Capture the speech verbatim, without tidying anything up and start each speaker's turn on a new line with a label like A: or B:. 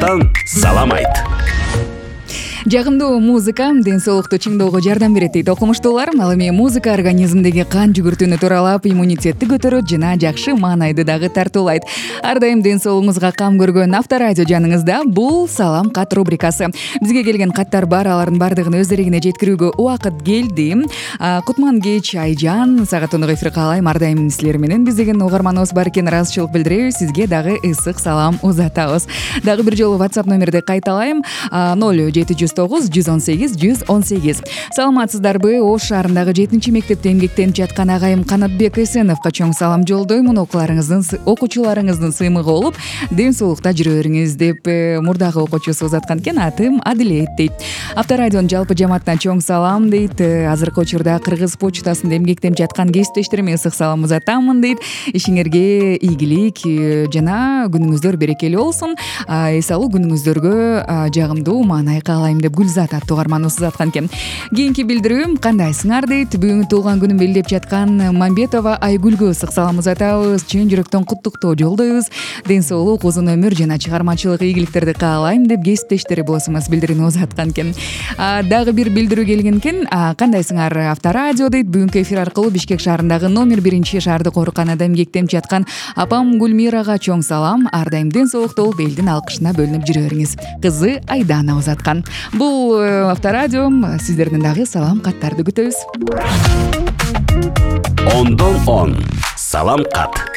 A: Кыргызстан салам айт.
B: Жагымдуу музыка ден соолукту чыңдоого жардам берет дейт окумуштуулар. Ал эми музыка организмдеги кан жүгүртүүнү туралап, иммунитетти көтөрөт жана жакшы маанайды дагы тартуулайт. Ар дайым ден соолугуңузга кам көргөн Авторадио жаныңызда. Бул салам кат рубрикасы. Бизге келген каттар бар, алардын бардыгын өз эрегине жеткирүүгө убакыт келди. Кутман кеч Айжан, саат тондогу эфир каалайм. Ар дайым силер менен биз деген угарманыбыз бар экен, ыраазычылык билдиребиз. Сизге дагы ысык салам узатабыз. Дагы бир жолу WhatsApp номерди кайталайм: ноль жети жүз тогуз жүз он сегиз жүз он сегиз. Саламатсыздарбы? Ош шаарындагы жетинчи мектепте эмгектенип жаткан агайым Канатбек Эсеновго чоң салам жолдоймун. Окууларыңыздын, окуучуларыңыздын сыймыгы болуп, ден соолукта жүрө бериңиз деп мурдагы окуучусу узаткан экен. Атым Адилет дейт. Авторадионун жалпы жамаатына чоң салам дейт. Азыркы учурда Кыргыз почтасында эмгектенип жаткан кесиптештериме ысык салам узатамын дейт. Ишиңерге ийгилик жана күнүңүздөр берекелүү болсун. Эс алуу күнүңүздөргө жагымдуу маанай каалайм деп Гүлзат аттуу угарманыбыз узаткан экен. Кийинки билдирүүм: кандайсыңар дейт. Бүгүнкү туулган күнүн белгилеп жаткан Мамбетова Айгүлгө ысык салам узатабыз. Чын жүрөктөн куттуктоо жолдойбуз. Ден соолук, узун өмүр жана чыгармачылык ийгиликтерди каалайм деп кесиптештери болсоңуз билдирүүнү узаткан экен. Дагы бир билдирүү келген экен. Кандайсыңар Авторадио дейт. Бүгүнкү эфир аркылуу Бишкек шаарындагы номер биринчи шаардык ооруканада эмгектенип жаткан апам Гүлмирага чоң салам. Ар дайым ден соолукта болуп, элдин алкышына бөлүнүп жүрө бериңиз. Кызы Айдана узаткан. Бул Авторадио, сиздердин дагы салам каттарды күтөбүз.
A: Ондон он салам кат.